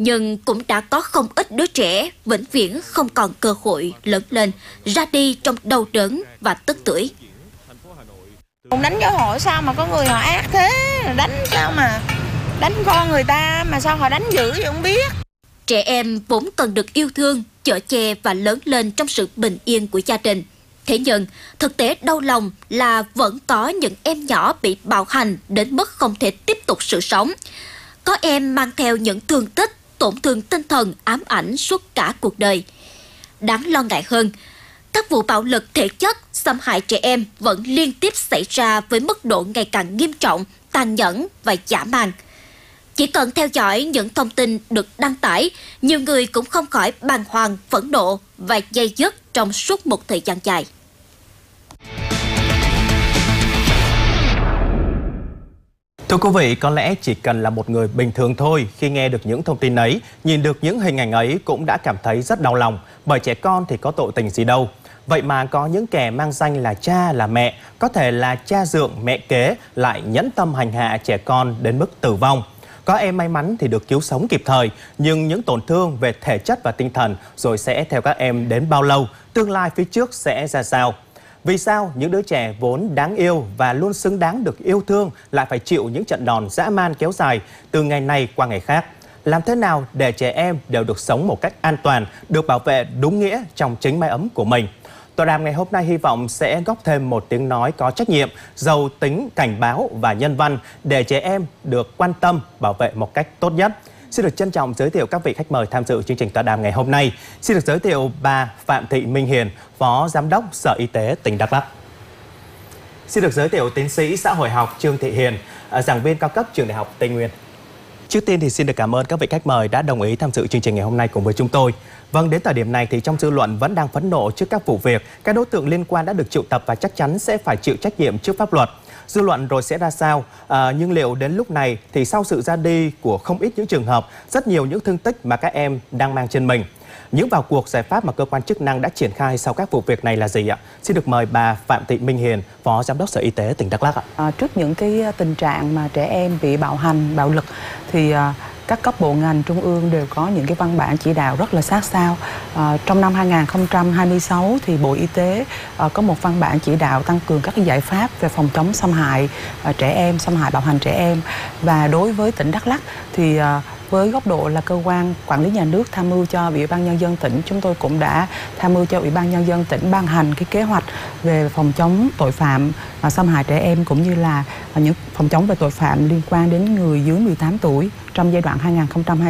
Nhưng cũng đã có không ít đứa trẻ vĩnh viễn không còn cơ hội lớn lên, ra đi trong đau đớn và tức tưởi. Đánh giáo hội sao mà có người họ ác thế, đánh sao mà đánh con người ta mà sao họ đánh dữ vậy không biết. Trẻ em vốn cần được yêu thương, chở che và lớn lên trong sự bình yên của gia đình. Thế nhưng, thực tế đau lòng là vẫn có những em nhỏ bị bạo hành đến mức không thể tiếp tục sự sống. Có em mang theo những thương tích, tổn thương tinh thần ám ảnh suốt cả cuộc đời. Đáng lo ngại hơn, các vụ bạo lực thể chất, xâm hại trẻ em vẫn liên tiếp xảy ra với mức độ ngày càng nghiêm trọng, tàn nhẫn và dã man. Chỉ cần theo dõi những thông tin được đăng tải, nhiều người cũng không khỏi bàng hoàng, phẫn nộ và day dứt trong suốt một thời gian dài. Thưa quý vị, có lẽ chỉ cần là một người bình thường thôi, khi nghe được những thông tin ấy, nhìn được những hình ảnh ấy cũng đã cảm thấy rất đau lòng, bởi trẻ con thì có tội tình gì đâu. Vậy mà có những kẻ mang danh là cha là mẹ, có thể là cha dượng mẹ kế, lại nhẫn tâm hành hạ trẻ con đến mức tử vong. Có em may mắn thì được cứu sống kịp thời, nhưng những tổn thương về thể chất và tinh thần rồi sẽ theo các em đến bao lâu, tương lai phía trước sẽ ra sao? Vì sao những đứa trẻ vốn đáng yêu và luôn xứng đáng được yêu thương lại phải chịu những trận đòn dã man kéo dài từ ngày này qua ngày khác? Làm thế nào để trẻ em đều được sống một cách an toàn, được bảo vệ đúng nghĩa trong chính mái ấm của mình? Tọa đàm ngày hôm nay hy vọng sẽ góp thêm một tiếng nói có trách nhiệm, giàu tính cảnh báo và nhân văn để trẻ em được quan tâm, bảo vệ một cách tốt nhất. Xin được trân trọng giới thiệu các vị khách mời tham dự chương trình tọa đàm ngày hôm nay. Xin được giới thiệu bà Phạm Thị Minh Hiền, Phó Giám đốc Sở Y tế tỉnh Đắk Lắk. Xin được giới thiệu tiến sĩ xã hội học Trương Thị Hiền, giảng viên cao cấp Trường Đại học Tây Nguyên. Trước tiên thì xin được cảm ơn các vị khách mời đã đồng ý tham dự chương trình ngày hôm nay cùng với chúng tôi. Vâng, đến thời điểm này thì trong dư luận vẫn đang phẫn nộ trước các vụ việc, các đối tượng liên quan đã được triệu tập và chắc chắn sẽ phải chịu trách nhiệm trước pháp luật. Dư luận rồi sẽ ra sao? Nhưng liệu đến lúc này thì sau sự ra đi của không ít những trường hợp, rất nhiều những thương tích mà các em đang mang trên mình, những vào cuộc giải pháp mà cơ quan chức năng đã triển khai sau các vụ việc này là gì ạ? Xin được mời bà Phạm Thị Minh Hiền, Phó Giám đốc Sở Y tế tỉnh Đắk Lắk ạ. Trước những cái tình trạng mà trẻ em bị bạo hành, bạo lực thì các cấp bộ ngành trung ương đều có những cái văn bản chỉ đạo rất là sát sao. Trong năm 2026 thì Bộ Y tế có một văn bản chỉ đạo tăng cường các cái giải pháp về phòng chống xâm hại trẻ em, xâm hại bạo hành trẻ em. Và đối với tỉnh Đắk Lắk thì với góc độ là cơ quan quản lý nhà nước tham mưu cho Ủy ban Nhân dân tỉnh, chúng tôi cũng đã tham mưu cho Ủy ban Nhân dân tỉnh ban hành cái kế hoạch về phòng chống tội phạm xâm hại trẻ em, cũng như là những phòng chống về tội phạm liên quan đến người dưới 18 tuổi trong giai đoạn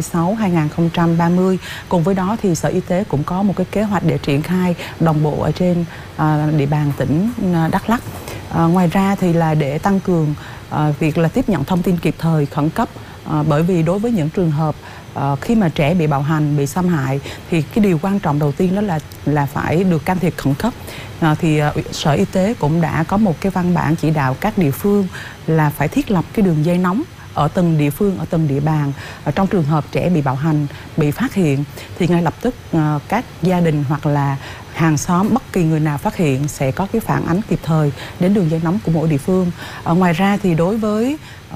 2026-2030. Cùng với đó thì Sở Y tế cũng có một cái kế hoạch để triển khai đồng bộ ở trên địa bàn tỉnh Đắk Lắk. Ngoài ra thì là để tăng cường việc là tiếp nhận thông tin kịp thời, khẩn cấp. Bởi vì đối với những trường hợp khi mà trẻ bị bạo hành, bị xâm hại thì cái điều quan trọng đầu tiên đó là phải được can thiệp khẩn cấp. Thì Sở Y tế cũng đã có một cái văn bản chỉ đạo các địa phương là phải thiết lập cái đường dây nóng ở từng địa phương, ở từng địa bàn. Trong trường hợp trẻ bị bạo hành, bị phát hiện thì ngay lập tức các gia đình hoặc là hàng xóm, bất kỳ người nào phát hiện sẽ có cái phản ánh kịp thời đến đường dây nóng của mỗi địa phương. Ngoài ra thì đối với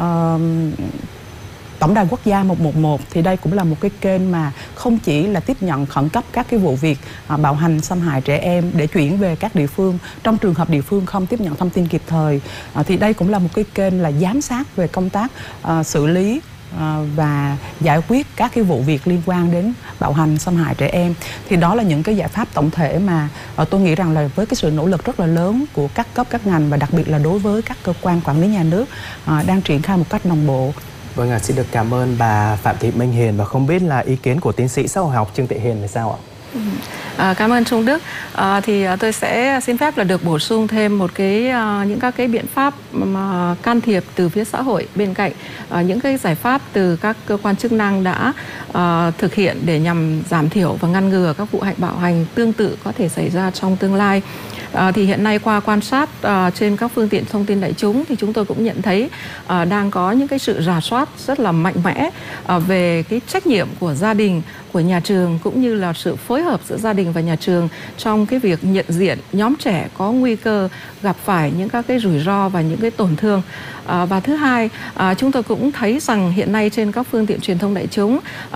Tổng đài quốc gia 111 thì đây cũng là một cái kênh mà không chỉ là tiếp nhận khẩn cấp các cái vụ việc bạo hành xâm hại trẻ em để chuyển về các địa phương. Trong trường hợp địa phương không tiếp nhận thông tin kịp thời thì đây cũng là một cái kênh là giám sát về công tác xử lý và giải quyết các cái vụ việc liên quan đến bạo hành xâm hại trẻ em. Thì đó là những cái giải pháp tổng thể mà tôi nghĩ rằng là với cái sự nỗ lực rất là lớn của các cấp các ngành và đặc biệt là đối với các cơ quan quản lý nhà nước đang triển khai một cách đồng bộ. Vâng, xin được cảm ơn bà Phạm Thị Minh Hiền, và không biết là ý kiến của tiến sĩ xã hội học Trương Thị Hiền là sao ạ? Cảm ơn Trung Đức. Thì tôi sẽ xin phép là được bổ sung thêm một những các cái biện pháp mà can thiệp từ phía xã hội bên cạnh những cái giải pháp từ các cơ quan chức năng đã thực hiện để nhằm giảm thiểu và ngăn ngừa các vụ bạo hành tương tự có thể xảy ra trong tương lai. Thì hiện nay qua quan sát trên các phương tiện thông tin đại chúng thì chúng tôi cũng nhận thấy đang có những cái sự rà soát rất là mạnh mẽ về cái trách nhiệm của gia đình, của nhà trường, cũng như là sự phối hợp giữa gia đình và nhà trường trong cái việc nhận diện nhóm trẻ có nguy cơ gặp phải những các cái rủi ro và những cái tổn thương. Và thứ hai, chúng tôi cũng thấy rằng hiện nay trên các phương tiện truyền thông đại chúng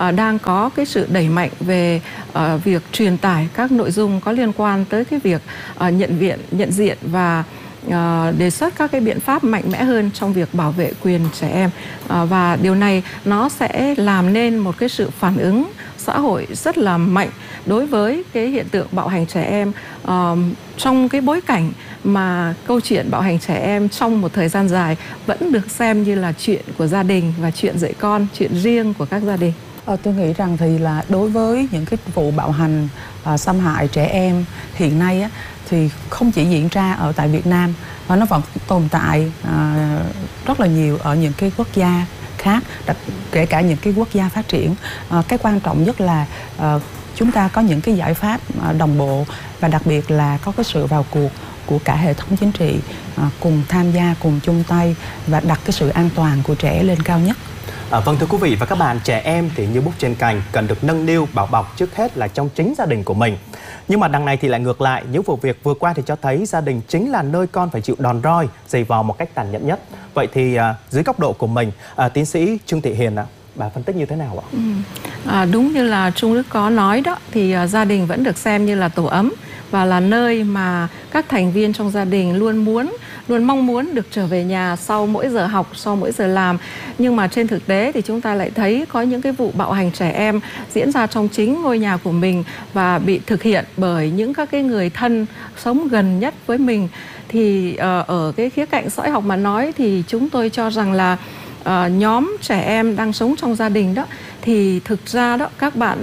đang có cái sự đẩy mạnh về việc truyền tải các nội dung có liên quan tới cái việc nhận diện và đề xuất các cái biện pháp mạnh mẽ hơn trong việc bảo vệ quyền trẻ em, và điều này nó sẽ làm nên một cái sự phản ứng xã hội rất là mạnh đối với cái hiện tượng bạo hành trẻ em, trong cái bối cảnh mà câu chuyện bạo hành trẻ em trong một thời gian dài vẫn được xem như là chuyện của gia đình và chuyện dạy con, chuyện riêng của các gia đình. Tôi nghĩ rằng thì là đối với những cái vụ bạo hành, xâm hại trẻ em hiện nay á, thì không chỉ diễn ra ở tại Việt Nam mà nó vẫn tồn tại rất là nhiều ở những cái quốc gia khác, kể cả những cái quốc gia phát triển. Cái quan trọng nhất là chúng ta có những cái giải pháp đồng bộ, và đặc biệt là có cái sự vào cuộc của cả hệ thống chính trị, cùng tham gia, cùng chung tay và đặt cái sự an toàn của trẻ lên cao nhất. Vâng, thưa quý vị và các bạn, trẻ em thì như búp trên cành, cần được nâng niu bảo bọc trước hết là trong chính gia đình của mình. Nhưng mà đằng này thì lại ngược lại, những vụ việc vừa qua thì cho thấy gia đình chính là nơi con phải chịu đòn roi, giày vò một cách tàn nhẫn nhất. Vậy thì dưới góc độ của mình, tiến sĩ Trương Thị Hiền, bà phân tích như thế nào ạ? Đúng như là Trung Đức có nói đó, thì gia đình vẫn được xem như là tổ ấm và là nơi mà các thành viên trong gia đình luôn mong muốn được trở về nhà sau mỗi giờ học, sau mỗi giờ làm. Nhưng mà trên thực tế thì chúng ta lại thấy có những cái vụ bạo hành trẻ em diễn ra trong chính ngôi nhà của mình và bị thực hiện bởi những các cái người thân sống gần nhất với mình. Thì ở cái khía cạnh xã hội học mà nói thì chúng tôi cho rằng là nhóm trẻ em đang sống trong gia đình đó, thì thực ra đó các bạn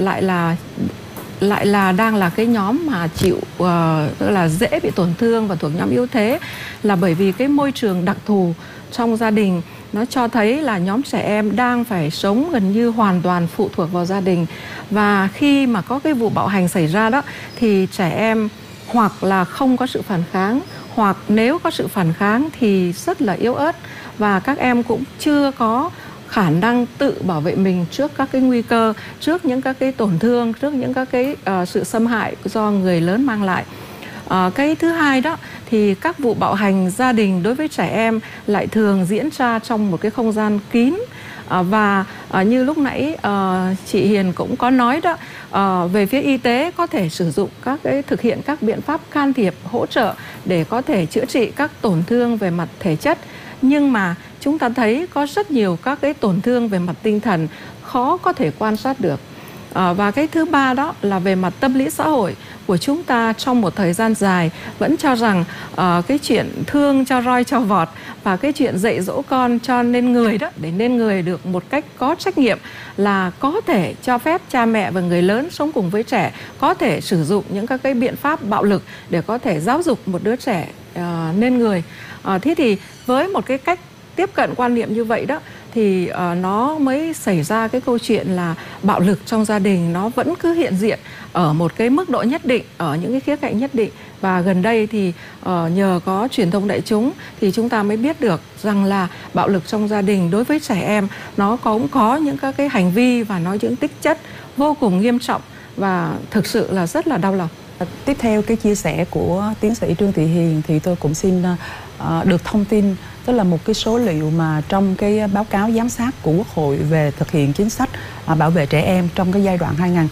lại là đang là cái nhóm mà chịu tức là dễ bị tổn thương và thuộc nhóm yếu thế, là bởi vì cái môi trường đặc thù trong gia đình nó cho thấy là nhóm trẻ em đang phải sống gần như hoàn toàn phụ thuộc vào gia đình. Và khi mà có cái vụ bạo hành xảy ra đó thì trẻ em hoặc là không có sự phản kháng, hoặc nếu có sự phản kháng thì rất là yếu ớt, và các em cũng chưa có khả năng tự bảo vệ mình trước các cái nguy cơ, trước những các cái tổn thương, trước những các cái sự xâm hại do người lớn mang lại. Cái thứ hai đó thì các vụ bạo hành gia đình đối với trẻ em lại thường diễn ra trong một cái không gian kín, và như lúc nãy chị Hiền cũng có nói đó, về phía y tế có thể sử dụng thực hiện các biện pháp can thiệp hỗ trợ để có thể chữa trị các tổn thương về mặt thể chất, nhưng mà chúng ta thấy có rất nhiều các cái tổn thương về mặt tinh thần khó có thể quan sát được. Và cái thứ ba đó là về mặt tâm lý xã hội của chúng ta trong một thời gian dài vẫn cho rằng cái chuyện thương cho roi cho vọt và cái chuyện dạy dỗ con cho nên người đó, để nên người được một cách có trách nhiệm, là có thể cho phép cha mẹ và người lớn sống cùng với trẻ có thể sử dụng những các cái biện pháp bạo lực để có thể giáo dục một đứa trẻ nên người. Thế thì với một cái cách tiếp cận quan niệm như vậy đó thì nó mới xảy ra cái câu chuyện là bạo lực trong gia đình nó vẫn cứ hiện diện ở một cái mức độ nhất định, ở những cái khía cạnh nhất định. Và gần đây thì nhờ có truyền thông đại chúng thì chúng ta mới biết được rằng là bạo lực trong gia đình đối với trẻ em nó cũng có những các cái hành vi và nó những tích chất vô cùng nghiêm trọng và thực sự là rất là đau lòng. Tiếp theo cái chia sẻ của tiến sĩ Trương Thị Hiền thì tôi cũng xin được thông tin, tức là một cái số liệu mà trong cái báo cáo giám sát của Quốc hội về thực hiện chính sách bảo vệ trẻ em trong cái giai đoạn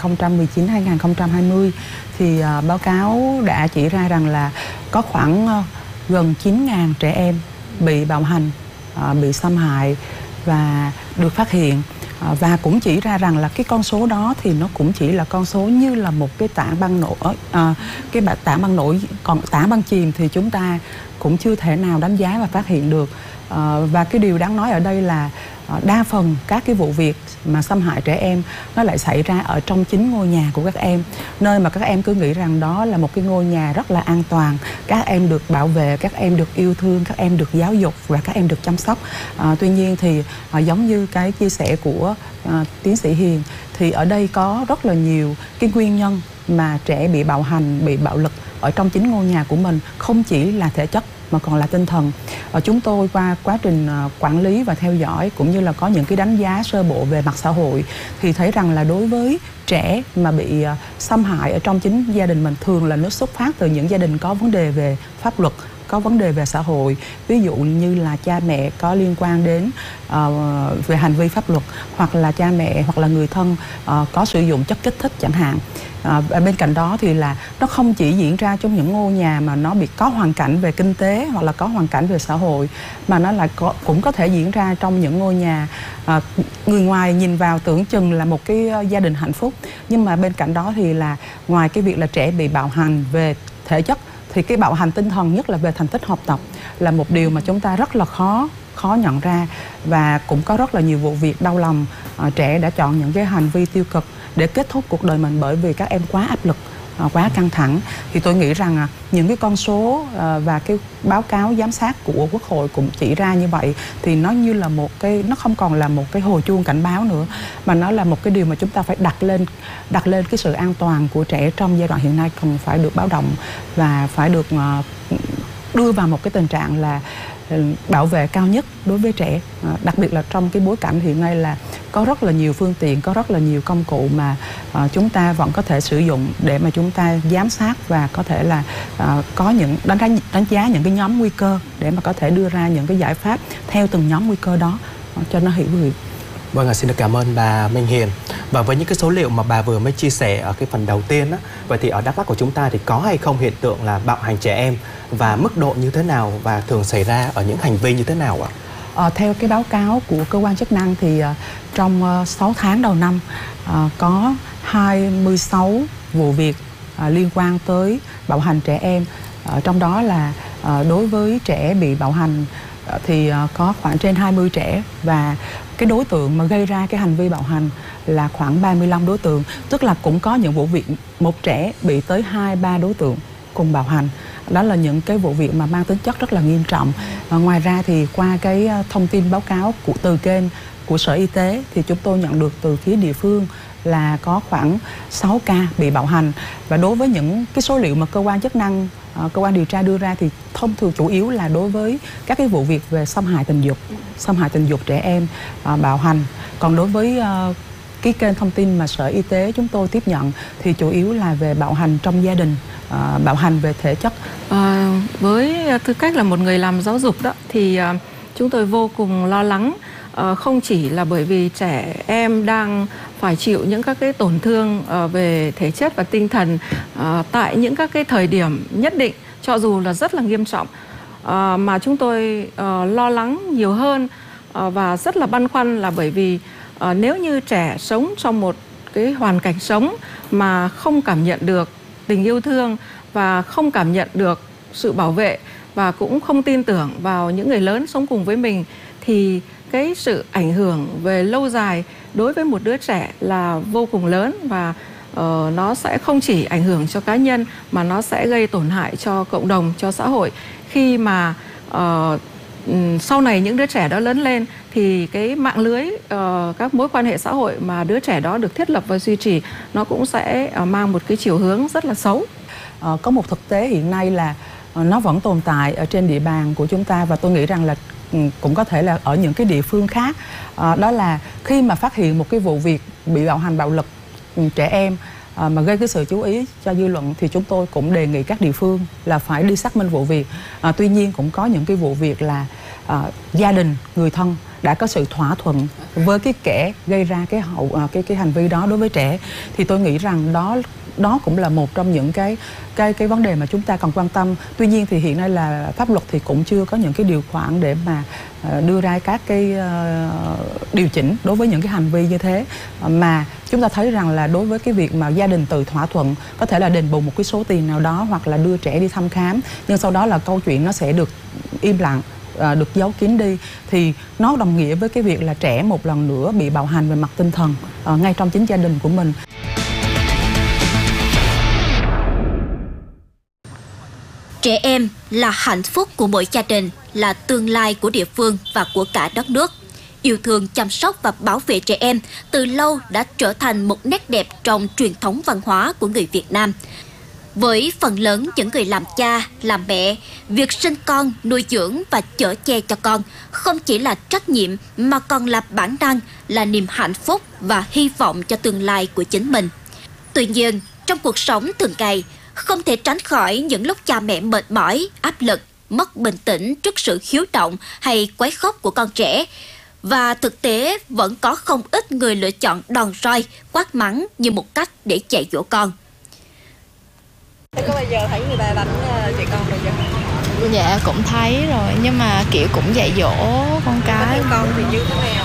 2019-2020 thì báo cáo đã chỉ ra rằng là có khoảng gần 9.000 trẻ em bị bạo hành, bị xâm hại và được phát hiện. Và cũng chỉ ra rằng là cái con số đó thì nó cũng chỉ là con số như là một cái tảng băng nổi, cái tảng băng nổi, còn tảng băng chìm thì chúng ta cũng chưa thể nào đánh giá và phát hiện được. Và cái điều đáng nói ở đây là đa phần các cái vụ việc mà xâm hại trẻ em nó lại xảy ra ở trong chính ngôi nhà của các em, nơi mà các em cứ nghĩ rằng đó là một cái ngôi nhà rất là an toàn, các em được bảo vệ, các em được yêu thương, các em được giáo dục và các em được chăm sóc. Tuy nhiên thì giống như cái chia sẻ của tiến sĩ Hiền thì ở đây có rất là nhiều cái nguyên nhân mà trẻ bị bạo hành, bị bạo lực ở trong chính ngôi nhà của mình, không chỉ là thể chất mà còn là tinh thần. Chúng tôi qua quá trình quản lý và theo dõi cũng như là có những cái đánh giá sơ bộ về mặt xã hội thì thấy rằng là đối với trẻ mà bị xâm hại ở trong chính gia đình mình, thường là nó xuất phát từ những gia đình có vấn đề về pháp luật, có vấn đề về xã hội, ví dụ như là cha mẹ có liên quan đến về hành vi pháp luật, hoặc là cha mẹ hoặc là người thân có sử dụng chất kích thích chẳng hạn. Bên cạnh đó thì là nó không chỉ diễn ra trong những ngôi nhà mà nó bị có hoàn cảnh về kinh tế hoặc là có hoàn cảnh về xã hội, mà nó lại cũng có thể diễn ra trong những ngôi nhà người ngoài nhìn vào tưởng chừng là một cái gia đình hạnh phúc, nhưng mà bên cạnh đó thì là ngoài cái việc là trẻ bị bạo hành về thể chất thì cái bạo hành tinh thần, nhất là về thành tích học tập, là một điều mà chúng ta rất là khó nhận ra. Và cũng có rất là nhiều vụ việc đau lòng, trẻ đã chọn những cái hành vi tiêu cực để kết thúc cuộc đời mình bởi vì các em quá áp lực, quá căng thẳng. Thì tôi nghĩ rằng những cái con số và cái báo cáo giám sát của Quốc hội cũng chỉ ra như vậy, thì nó như là một cái, nó không còn là một cái hồi chuông cảnh báo nữa, mà nó là một cái điều mà chúng ta phải đặt lên cái sự an toàn của trẻ trong giai đoạn hiện nay cần phải được báo động và phải được đưa vào một cái tình trạng là bảo vệ cao nhất đối với trẻ, đặc biệt là trong cái bối cảnh hiện nay là có rất là nhiều phương tiện, có rất là nhiều công cụ mà chúng ta vẫn có thể sử dụng để mà chúng ta giám sát và có thể là có những đánh giá những cái nhóm nguy cơ để mà có thể đưa ra những cái giải pháp theo từng nhóm nguy cơ đó cho nó hiệu quả. Vâng, xin được cảm ơn bà Minh Hiền. Và với những cái số liệu mà bà vừa mới chia sẻ ở cái phần đầu tiên á, vậy thì ở Đắk Lắk của chúng ta thì có hay không hiện tượng là bạo hành trẻ em, và mức độ như thế nào và thường xảy ra ở những hành vi như thế nào ạ? Theo cái báo cáo của cơ quan chức năng thì trong 6 tháng đầu năm có 26 vụ việc liên quan tới bạo hành trẻ em. Trong đó là đối với trẻ bị bạo hành thì có khoảng trên 20 trẻ, và cái đối tượng mà gây ra cái hành vi bạo hành là khoảng 35 đối tượng, tức là cũng có những vụ việc một trẻ bị tới 2-3 đối tượng cùng bạo hành. Đó là những cái vụ việc mà mang tính chất rất là nghiêm trọng. Ngoài ra thì qua cái thông tin báo cáo từ kênh của Sở Y tế thì chúng tôi nhận được từ phía địa phương là có khoảng 6 ca bị bạo hành. Và đối với những cái số liệu mà cơ quan chức năng, cơ quan điều tra đưa ra thì thông thường chủ yếu là đối với các cái vụ việc về xâm hại tình dục trẻ em, bạo hành. Còn đối với cái kênh thông tin mà Sở Y tế chúng tôi tiếp nhận thì chủ yếu là về bạo hành trong gia đình, bạo hành về thể chất. Với tư cách là một người làm giáo dục đó thì chúng tôi vô cùng lo lắng, không chỉ là bởi vì trẻ em đang phải chịu những các cái tổn thương về thể chất và tinh thần tại những các cái thời điểm nhất định, cho dù là rất là nghiêm trọng, mà chúng tôi lo lắng nhiều hơn và rất là băn khoăn là bởi vì nếu như trẻ sống trong một cái hoàn cảnh sống mà không cảm nhận được tình yêu thương và không cảm nhận được sự bảo vệ và cũng không tin tưởng vào những người lớn sống cùng với mình, thì cái sự ảnh hưởng về lâu dài đối với một đứa trẻ là vô cùng lớn, và nó sẽ không chỉ ảnh hưởng cho cá nhân mà nó sẽ gây tổn hại cho cộng đồng, cho xã hội. Khi mà sau này những đứa trẻ đó lớn lên thì cái mạng lưới các mối quan hệ xã hội mà đứa trẻ đó được thiết lập và duy trì nó cũng sẽ mang một cái chiều hướng rất là xấu. Có một thực tế hiện nay là nó vẫn tồn tại ở trên địa bàn của chúng ta, và tôi nghĩ rằng là cũng có thể là ở những cái địa phương khác. Đó là khi mà phát hiện một cái vụ việc bị bạo hành bạo lực trẻ em mà gây cái sự chú ý cho dư luận thì chúng tôi cũng đề nghị các địa phương là phải đi xác minh vụ việc. Tuy nhiên cũng có những cái vụ việc là gia đình, người thân đã có sự thỏa thuận với cái kẻ gây ra cái hành vi đó đối với trẻ, thì tôi nghĩ rằng đó cũng là một trong những cái vấn đề mà chúng ta cần quan tâm. Tuy nhiên thì hiện nay là pháp luật thì cũng chưa có những cái điều khoản để mà đưa ra các cái điều chỉnh đối với những cái hành vi như thế, mà chúng ta thấy rằng là đối với cái việc mà gia đình tự thỏa thuận có thể là đền bù một cái số tiền nào đó hoặc là đưa trẻ đi thăm khám, nhưng sau đó là câu chuyện nó sẽ được im lặng, được giấu kín đi, thì nó đồng nghĩa với cái việc là trẻ một lần nữa bị bạo hành về mặt tinh thần ngay trong chính gia đình của mình. Trẻ em là hạnh phúc của mỗi gia đình, là tương lai của địa phương và của cả đất nước. Yêu thương, chăm sóc và bảo vệ trẻ em từ lâu đã trở thành một nét đẹp trong truyền thống văn hóa của người Việt Nam. Với phần lớn những người làm cha, làm mẹ, việc sinh con, nuôi dưỡng và chở che cho con không chỉ là trách nhiệm mà còn là bản năng, là niềm hạnh phúc và hy vọng cho tương lai của chính mình. Tuy nhiên, trong cuộc sống thường ngày, không thể tránh khỏi những lúc cha mẹ mệt mỏi, áp lực, mất bình tĩnh trước sự hiếu động hay quấy khóc của con trẻ. Và thực tế vẫn có không ít người lựa chọn đòn roi, quát mắng như một cách để dạy dỗ con. Thế có bao giờ thấy người ta đánh trẻ con rồi chưa? Dạ cũng thấy rồi, nhưng mà kiểu cũng dạy dỗ con cái. Con thì như thế nào?